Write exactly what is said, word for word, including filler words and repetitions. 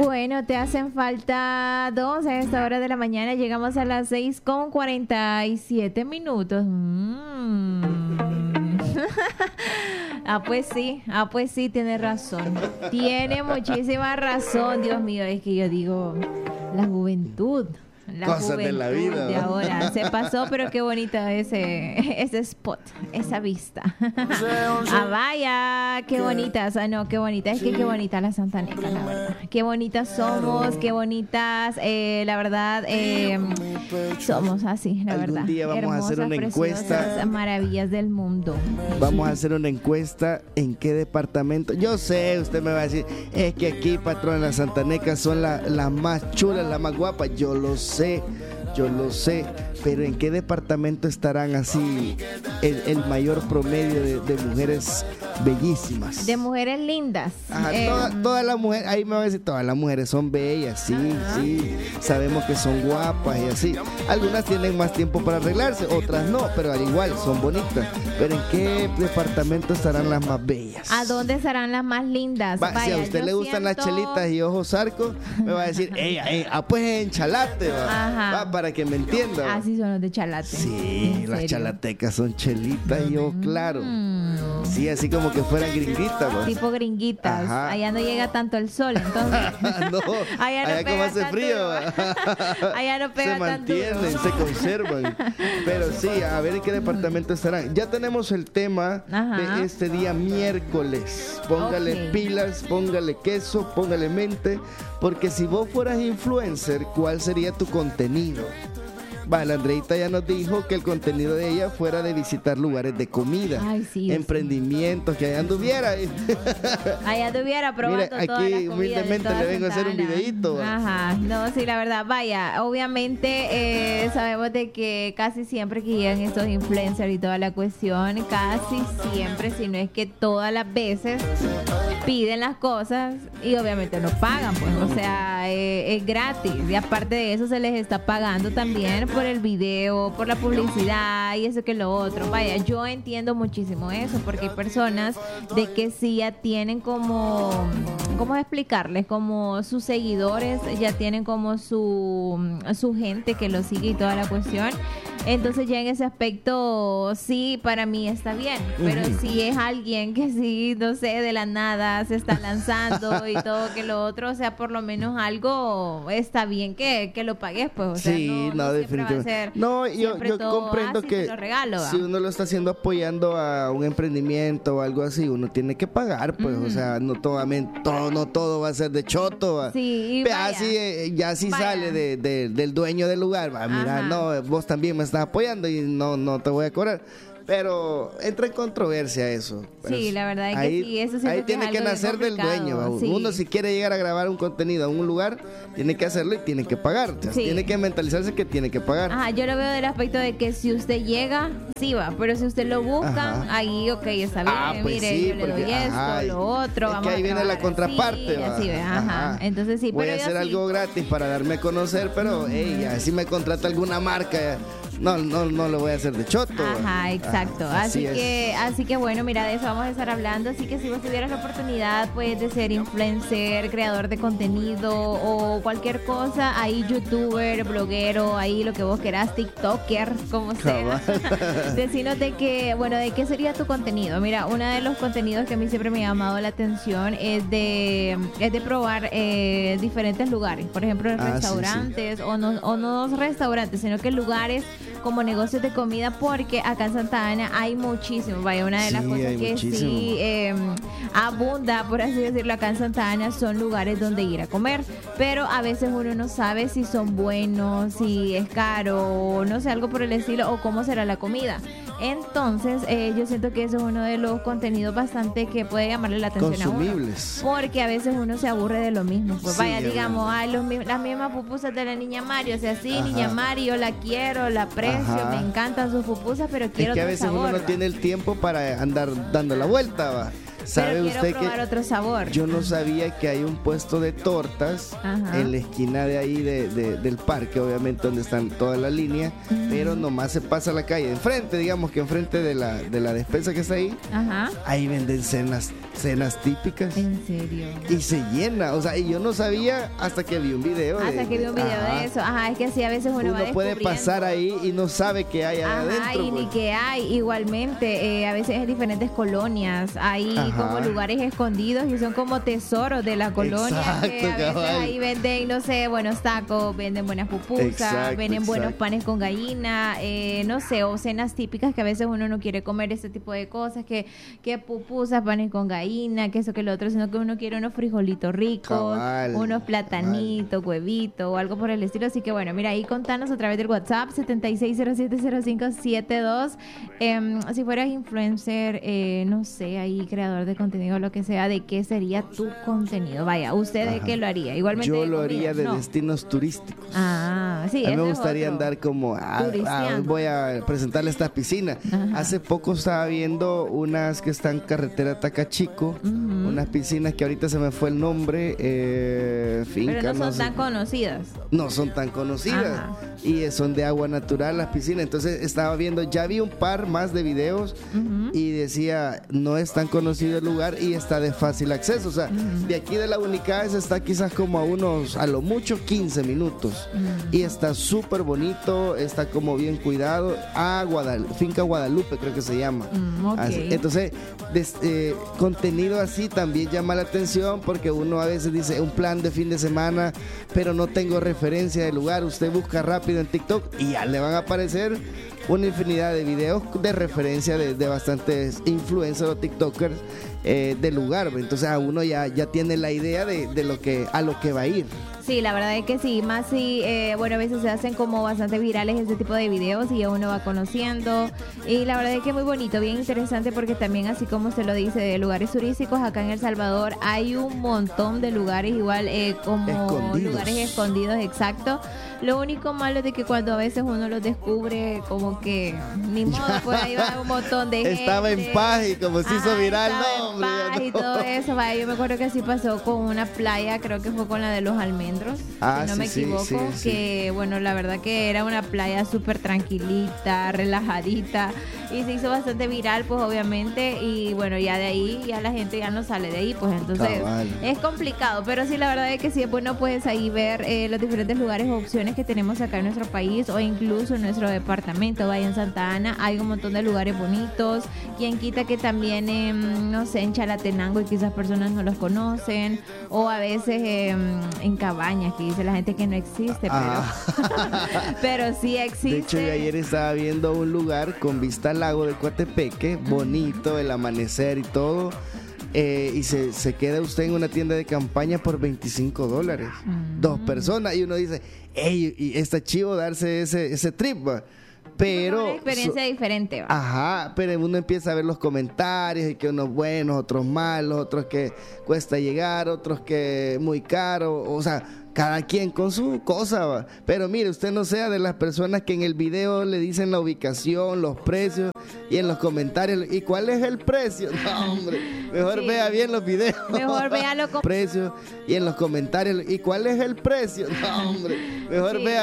Bueno, te hacen falta dos a esta hora de la mañana. Llegamos a las seis con cuarenta y siete minutos. Mm. Ah, pues sí, ah, pues sí, tiene razón. Tiene muchísima razón, Dios mío. Es que yo digo, la juventud. La Cosas de la vida, de ¿no? ahora se pasó, pero qué bonito ese ese spot, esa vista. Ah, vaya, qué bonitas, ah, no, qué bonita, es que qué bonita la Santaneca, la verdad. Qué bonitas somos, qué bonitas, eh, la verdad, eh, somos así, la Algún verdad. día vamos a hacer una encuesta. Preciosas, maravillas del mundo. Vamos a hacer una encuesta en qué departamento. Yo sé, usted me va a decir, es que aquí, patrón, las Santanecas son las la más chulas, las más guapas. Yo lo sé, yo lo sé, pero ¿en qué departamento estarán así el, el mayor promedio de, de mujeres bellísimas? De mujeres lindas. Ajá, Eh, toda- todas las mujeres, ahí me va a decir, todas las mujeres son bellas, sí, sí, sabemos que son guapas y así. Algunas tienen más tiempo para arreglarse, otras no, pero al igual son bonitas. Pero ¿en qué departamento estarán las más bellas? ¿A dónde estarán las más lindas? Va, si Vaya, a usted yo le gustan las siento- chelitas y ojos arcos, me va a decir, ey, ey, ah, pues en Chalate, va, Ajá. va, para que me entienda. va. Así son los de Chalate. Sí, ¿En las serio? chalatecas son chelitas y ojos claros. Mm. Sí, así como que fueran gringuitas, va. Tipo gringuitas. Ajá. Allá no llega tanto el sol, entonces. No, Allá no allá como pega hace tanto frío, duro. va. Allá no pega se tan mantienen, duro. se conservan. Pero sí, a ver en qué departamento estarán. Ya tenemos el tema Ajá. de este día miércoles. Póngale Ok. pilas, póngale queso, póngale mente, porque si vos fueras influencer, ¿cuál sería tu contenido? Va, la Andreita ya nos dijo que el contenido de ella fuera de visitar lugares de comida, Ay, sí, emprendimientos, que allá anduviera. Allá estuviera probando Mire, toda aquí la comida humildemente de toda le vengo a hacer un Santa Ana. videíto, va. Ajá, no, sí, la verdad, vaya, obviamente eh, sabemos de que casi siempre que llegan estos influencers y toda la cuestión, casi siempre, si no es que todas las veces piden las cosas y obviamente no pagan, pues, o sea, eh, es gratis y aparte de eso se les está pagando también por el video, por la publicidad y eso que lo otro. Vaya, yo entiendo muchísimo eso porque hay personas de que sí ya tienen como, ¿cómo explicarles? Como sus seguidores, ya tienen como su, su gente que lo sigue y toda la cuestión. Entonces ya en ese aspecto sí, para mí está bien, pero Ujú. si es alguien que sí, no sé, de la nada se está lanzando y todo que lo otro, o sea, por lo menos algo está bien que, que lo pagues, pues, o sea, Sí, no, no, no siempre va a definitivamente. ser No, yo, siempre yo todo, comprendo "Ah, sí, que te lo regalo", ¿va? si uno lo está haciendo apoyando a un emprendimiento o algo así, uno tiene que pagar, pues, o sea, no todo, todo, no todo va a ser de choto, va. Sí, y Vea, vaya. así, eh, ya si Vaya. sale de, de- del dueño del lugar, va, mira, Ajá. no, vos también me estás apoyando y no, no te voy a cobrar. Pero entra en controversia eso. Pero Sí, la verdad es que ahí, sí, eso siento ahí que tiene es que algo nacer del complicado, dueño. ¿va? sí. Uno si quiere llegar a grabar un contenido a un lugar, tiene que hacerlo y tiene que pagar. O sea, Sí. tiene que mentalizarse que tiene que pagar. Ajá, yo lo veo del aspecto de que si usted llega, sí va, pero si usted lo busca, Ajá. ahí, ok, está bien, Ah, pues mire, sí, yo le doy porque, esto, ajá, lo otro, es vamos que ahí a viene la trabajar contraparte. así, ¿va? así, ve, ajá. Entonces sí, voy pero a yo hacer sí. algo gratis para darme a conocer, pero hey, si me contrata alguna marca, no, no, no lo voy a hacer de choto. ¿va? Ajá, exacto. Ah, así es. que, así que bueno, mira, de eso vamos a estar hablando. Así que si vos tuvieras la oportunidad, pues, de ser influencer, creador de contenido o cualquier cosa, ahí youtuber, bloguero, ahí lo que vos querás, tiktoker, como sea. Decinos de que, bueno, de qué sería tu contenido. Mira, uno de los contenidos que a mí siempre me ha llamado la atención es de, es de probar eh, diferentes lugares. Por ejemplo, Ah, sí, sí. restaurantes o no, o no restaurantes, sino que lugares como negocios de comida, porque acá en Santa Ana hay muchísimo. Vaya, una de las Sí, cosas hay que muchísimo. sí eh, abunda, por así decirlo, acá en Santa Ana son lugares donde ir a comer, pero a veces uno no sabe si son buenos, si es caro, no sé, algo por el estilo, o cómo será la comida. Entonces, eh, yo siento que eso es uno de los contenidos bastante que puede llamarle la atención a uno. Consumibles. Porque a veces uno se aburre de lo mismo. Pues Sí, vaya, ya digamos, ay, los mi- las mismas pupusas de la niña Mario. O sea, sí, Ajá. niña Mario, la quiero, la aprecio, Ajá. me encantan sus pupusas, pero quiero Es que a otro veces sabor, uno no ¿va? tiene el tiempo para andar dando la vuelta, va. ¿Sabe Pero usted quiero probar que otro sabor. yo no sabía que hay un puesto de tortas Ajá. en la esquina de ahí de, de- del parque, obviamente donde están todas las líneas, Mm. pero nomás se pasa a la calle, enfrente, digamos que enfrente de la, de la despensa que está ahí, Ajá. ahí venden cenas, cenas típicas. En serio. Y se llena, o sea, y yo no sabía hasta que vi un video. de- Hasta que vi un video Ajá. de eso. Ajá, es que así a veces uno, Uno va puede descubriendo. pasar ahí y no sabe qué hay Ajá, adentro. y ni pues. que hay. Igualmente, eh, a veces en diferentes colonias hay Ajá. como lugares escondidos y son como tesoros de la colonia. Exacto, que a veces cabal. ahí venden, no sé, buenos tacos, venden buenas pupusas, Exacto, venden buenos exacto. panes con gallina, eh, no sé, o cenas típicas que a veces uno no quiere comer ese tipo de cosas, que, que pupusas, panes con gallina, que eso, que lo otro, sino que uno quiere unos frijolitos ricos, Cabal, unos platanitos, huevitos o algo por el estilo. Así que bueno, mira, ahí contanos a través del WhatsApp setenta y seis cero siete cero cinco siete dos. Em, si fueras influencer, eh, no sé, ahí creador de contenido o lo que sea, ¿de qué sería tu contenido? Vaya, ¿usted de Ajá. qué lo haría? Igualmente Yo de lo comida, haría de ¿no? destinos turísticos. Ah, sí, A mí ese me es gustaría otro. andar como, ah, ah, Turisteando. voy a presentarle estas piscinas. Ajá. Hace poco estaba viendo unas que están carretera Tacachico, Ujú. unas piscinas que ahorita se me fue el nombre, eh, finca, Pero no son sé. tan conocidas. No son tan conocidas Ajá. y son de agua natural las piscinas. Entonces estaba viendo, ya vi un par más de videos Ujú. y decía, no es tan conocido el lugar y está de fácil acceso. O sea, Ujú. de aquí de la Unicaes está quizás como a unos, a lo mucho, quince minutos. Ujú. Y está súper bonito, está como bien cuidado. Ah, Guadal- Finca Guadalupe creo que se llama. Mm, ok. Así- entonces, des- eh, contenido así también llama la atención porque uno a veces dice un plan de fin de semana, pero no tengo referencia del lugar. Usted busca rápido en TikTok y ya le van a aparecer una infinidad de videos de referencia de, de bastantes influencers o TikTokers eh, del lugar. Entonces a uno ya, ya tiene la idea de, de lo que a lo que va a ir. Sí, la verdad es que sí, más si, eh, bueno, a veces se hacen como bastante virales este tipo de videos y ya uno va conociendo y la verdad es que es muy bonito, bien interesante porque también así como se lo dice de lugares turísticos acá en El Salvador hay un montón de lugares igual eh, como Escondidos. lugares escondidos, exacto. Lo único malo es de que cuando a veces uno los descubre como que ni modo, por ahí va un montón de gente. Estaba en paz y como se hizo Ajá, viral, estaba no, en hombre, ya paz y no. todo eso, vaya, yo me acuerdo que así pasó con una playa, creo que fue con la de los almendros, Ah, si no sí, me sí, equivoco, sí, sí. que bueno, la verdad que era una playa súper tranquilita, relajadita y se hizo bastante viral, pues obviamente, y bueno, ya de ahí, ya la gente ya no sale de ahí, pues entonces Cabal. es complicado, pero sí, la verdad es que sí es bueno pues ahí ver eh, los diferentes lugares o opciones que tenemos acá en nuestro país o incluso en nuestro departamento, vaya en Santa Ana, hay un montón de lugares bonitos, quien quita que también, eh, no sé, en Chalatenango y quizás personas no los conocen, o a veces eh, en Cabañas, que dice la gente que no existe, pero, Ah. pero sí existe. De hecho, yo ayer estaba viendo un lugar con vista al lago de Coatepeque, bonito, el amanecer y todo. eh, y se, se queda usted en una tienda de campaña por veinticinco dólares. Mm. Dos personas. Y uno dice, hey, y está chivo darse ese, ese trip, va. Pero. Una experiencia so- diferente, va. Ajá, pero uno empieza a ver los comentarios y que unos buenos, otros malos, otros que cuesta llegar, otros que muy caro, o sea, cada quien con su cosa, va. Pero mire, usted no sea de las personas que en el video le dicen la ubicación, los precios y en los comentarios, ¿y cuál es el precio? No, hombre, mejor Sí. vea bien los videos. Mejor véalo como... Precios y en los comentarios, ¿y cuál es el precio? No, hombre, mejor Sí. vea